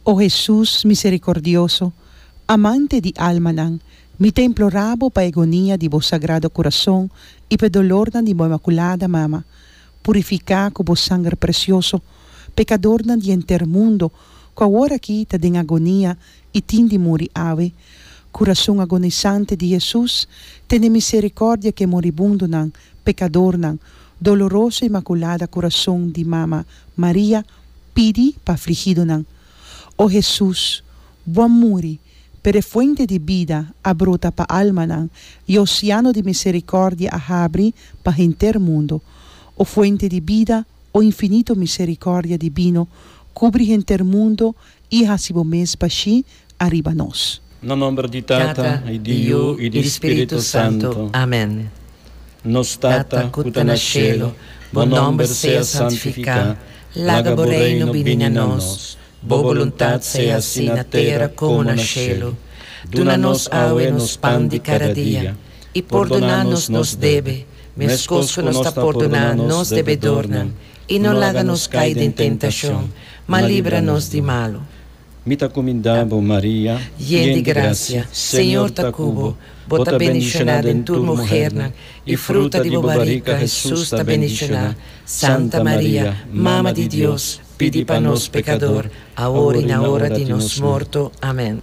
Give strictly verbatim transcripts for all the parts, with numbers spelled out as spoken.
Oh Jesús misericordioso, amante di alma, mi te imploravo pa agonia di vos sagrado corazón y pe dolor di mo imaculada mama, purificar con vos sangue precioso, pecador di enter mundo, que agora aqui ta den agonia e tindi muri ave, coração agonizante de Jesus, tene misericórdia que moribundo nan, pecador nan, doloroso e imaculada coração de mama Maria, pidi pa afligido nan. Oh Jesus, bom muri, per fuente de vida abrota pa alma nan, e oceano de misericórdia abre pa enter mundo. O fuente de vida, o infinito misericórdia divino, cubri enter mundo e hasibo mes pashi arriba nos. No nombre di Tata, e di Io, e di Spirito Santo. Amen. Nos Tata, cuta na cielo, bon nombre sea santificado, laga bo reino bini a nos, bo voluntad sea assim na terra como na cielo. Duna-nos aue nos pan de cada dia, e perdona-nos nos debe, mescos que nos está perdonando nos debedornan, e não laga-nos cair em tentação, mas livra-nos de malo. Mita comindabo Maria, llena de gracia, Senhor ta cubo, bota bendicionada en tu mujer, e fruta de bobarica Jesús ta bendicionada. Santa Maria, Mama de Dios, pidi pa nos pecador, ahora e na hora de nos morto. Amén.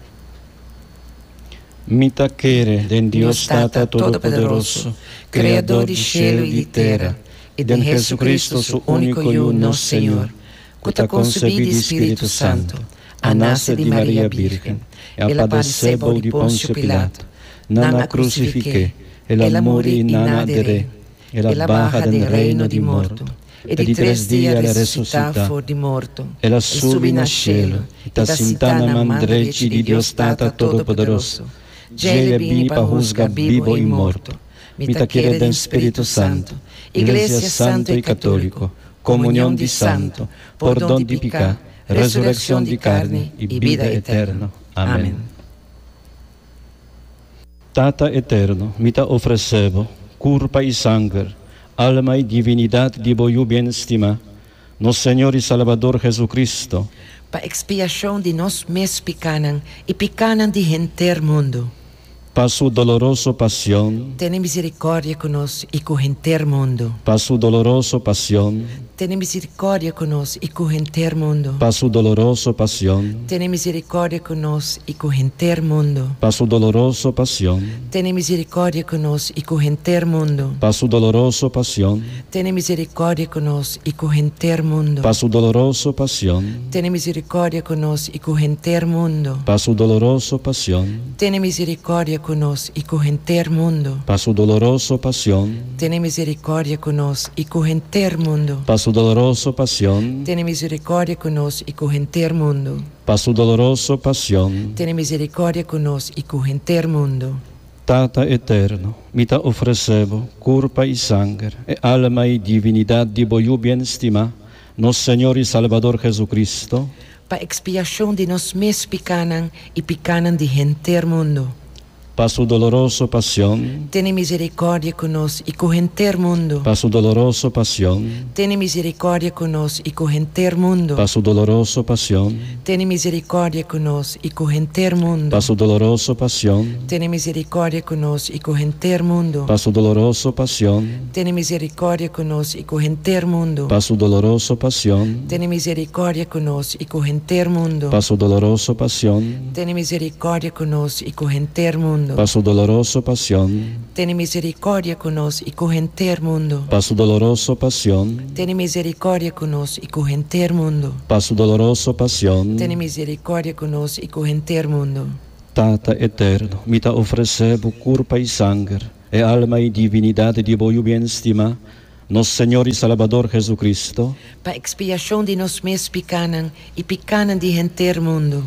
Mita quere den Dios Tata Todopoderoso, Criador de cielo y de terra, e de Jesucristo su único y uno Señor, que ta concebido de Espíritu Santo, a nasce de Maria Virgem, e a padecebo de Pôncio Pilato, nana crucifique, ela muri e nana adere, ela barra del reino de morto, e de três dias ela ressuscita, de morto, ela subi na cielo, e ta sentana na mão direita de Deus Tata Todo-Poderoso, ele vini para juzgar vivo e morto, mita quiere del Espírito Santo, Igreja Santo e Católico, comunhão de santo, perdão de pecado, resurrección de carne y vida eterna. Amén. Tata eterno, mi te ofrecebo, curpa y sangre, alma y divinidad de voyu bien estima, nos Señor y Salvador Jesucristo, pa expiación de nos mes picanan y picanan de enter mundo. Pa su doloroso pasión, ten misericordia con nos y con enter mundo. Pa su doloroso pasión, ten misericordia con nos y con enter mundo. Pa su doloroso pasión, ten misericordia con nos y con enter mundo. Pa su doloroso pasión, ten misericordia con nos y con enter mundo. Pa su doloroso pasión, ten misericordia con nos y con enter mundo. Pa su doloroso pasión, ten misericordia con nos y con enter mundo. Pa su doloroso pasión, ten misericordia con nos y con enter mundo. Pa su doloroso pasión, ten misericordia con nos y con enter mundo. Pa su doloroso pasión, ten misericordia con nos y con enter mundo. Pa su doloroso pasión, ten misericordia con nos y con enter mundo. Tata eterno, mi te ofrecebo, curpa y sangre, e alma y divinidad de voyu bien estima, nos Señor y Salvador Jesucristo, pa expiación de nos mes picanan y picanan de enter mundo. Pa su doloroso pasión, ten misericordia con nos y con enter mundo. Pa su doloroso pasión, ten misericordia con nos y con enter mundo. Pa su doloroso pasión, ten misericordia con nos y con enter mundo. Pa su doloroso pasión, ten misericordia con nos y con enter mundo. Pa su doloroso pasión, ten misericordia con nos y con enter mundo. Pa su doloroso pasión, ten misericordia con nos y con enter mundo. Pa su doloroso pasión, ten misericordia con nos y con enter mundo. Pa su doloroso pasión, ten misericordia con nos y con enter mundo. Pa su doloroso pasión, ten misericordia con nos y con enter mundo. Pa su doloroso pasión, ten misericordia con nos y con enter mundo. Tata eterno, mi te ofrecebo curpa y sangre, e alma y divinidad de voyu bien estima, nos Señor y Salvador Jesucristo, pa expiación de nos mes picanan y picanan de enter mundo.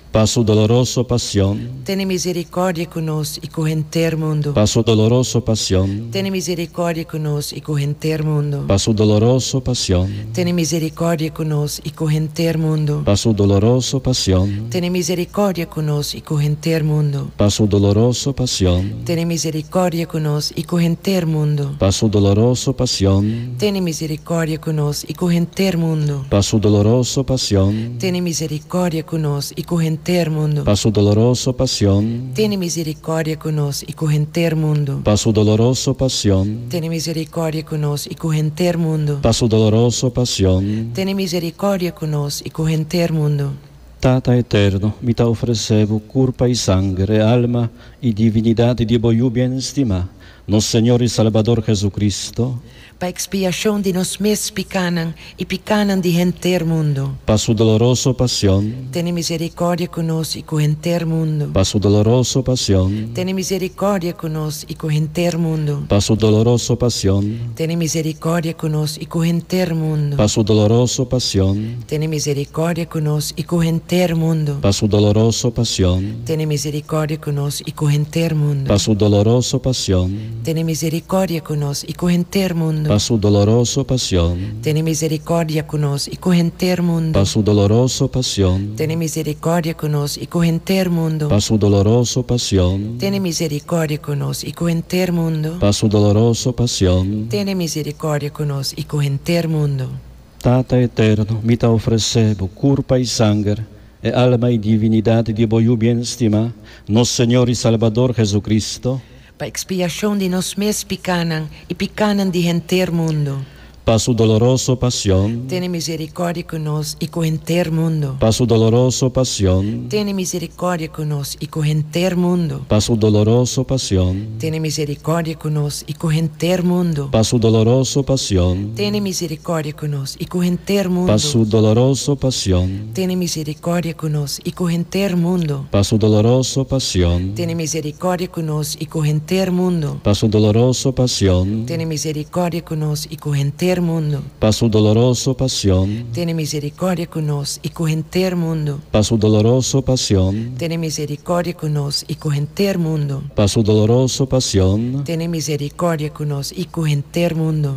pa su doloroso pasión, Tiene misericordia con nos y con enter mundo. pa su doloroso pasión, Tiene misericordia con nos y con enter mundo. pa su doloroso pasión, Tiene misericordia con nos y con enter mundo. pa su doloroso pasión, Tiene misericordia con nos y con enter mundo. pa su doloroso pasión, Tiene misericordia con nos y con enter mundo. pa su doloroso pasión, Tiene misericordia con nos y con enter mundo. pa su doloroso pasión, Tiene misericordia con nos y con enter mundo. pa su doloroso pasión, Tiene misericordia con nos y con enter mundo. pa su doloroso pasión, Tiene misericordia con nos y con enter mundo. pa su doloroso pasión. Tiene misericordia con nos y con enter mundo. Tata eterno, mi te ofrecevo curpa y sangre, alma y divinidad de voyu bien estima, nos Señor y Salvador Jesucristo, Pa expiación de nos mes picanan y picanan de enter mundo. pa su doloroso pasión, Tiene misericordia con nos y con enter mundo. pa su doloroso pasión, Tiene misericordia con nos y con enter mundo. pa su doloroso pasión, Tiene misericordia con nos y con enter mundo. pa su doloroso pasión, Tiene misericordia con nos y con enter mundo. pa su doloroso pasión, Tiene misericordia con nos y con enter mundo. pa su doloroso pasión, Tiene misericordia con nos y con enter mundo. pa su doloroso pasión, Tiene misericordia con nos y con enter mundo. pa su doloroso pasión, Tiene misericordia con nos y con enter mundo. pa su doloroso pasión, Tiene misericordia con nos y con enter mundo. pa su doloroso pasión. Tiene misericordia con nos y con enter mundo. Tata eterno, mi te ofrecevo curpa y sangre, e alma y divinidad de voyu bien estima, nos Señor y Salvador Jesucristo, Pa expiación de nos mes picanan y picanan de enter mundo. pa su doloroso pasión, Tiene misericordia con nos y con enter mundo. pa su doloroso pasión, Tiene misericordia con nos y con enter mundo. pa su doloroso pasión, Tiene misericordia con nos y con enter mundo. pa su doloroso pasión, Tiene misericordia con nos y con enter mundo. pa su doloroso pasión, Tiene misericordia con nos y con enter mundo. pa su doloroso pasión, Tiene misericordia con nos y con enter mundo. pa su doloroso pasión, Tiene misericordia con nos y con enter mundo. pa su doloroso pasión, Tiene misericordia con nos y con enter mundo. pa su doloroso pasión, Tiene misericordia con nos y con enter mundo. pa su doloroso pasión. Tiene misericordia con nos y con enter mundo.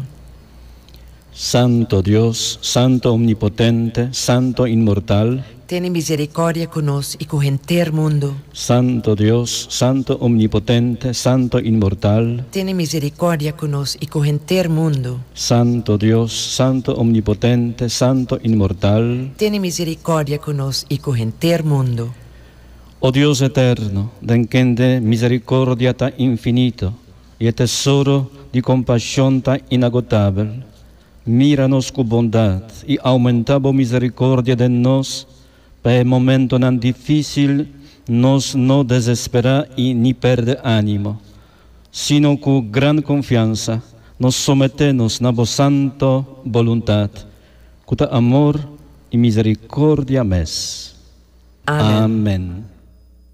Santo Dios, Santo Omnipotente, Santo Inmortal, Tiene misericordia con nos y con enter mundo. Santo Dios, Santo Omnipotente, Santo Inmortal, Tiene misericordia con nos y con enter mundo. Santo Dios, Santo Omnipotente, Santo Inmortal. Tiene misericordia con nos y con enter mundo. Oh Dios eterno, den de misericordia tan infinito y el tesoro de compasión tan inagotable, míranos con bondad y aumentamos misericordia de nos, para el momento tan difícil nos no desespera y ni perde ánimo, sino con gran confianza nos sometemos a vos santa voluntad, con amor y misericordia mes. Amén. Amén.